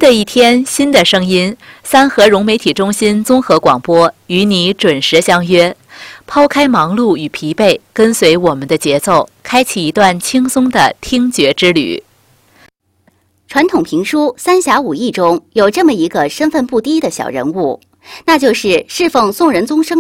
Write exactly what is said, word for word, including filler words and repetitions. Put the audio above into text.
的一天，新的声音，三河融媒体中心综合广播与你准时相约。抛开忙碌与疲惫，跟随我们的节奏，开启一段轻松的听觉之旅。 传统评书《三侠五义》中有这么一个身份不低的小人物，那就是侍奉宋仁宗生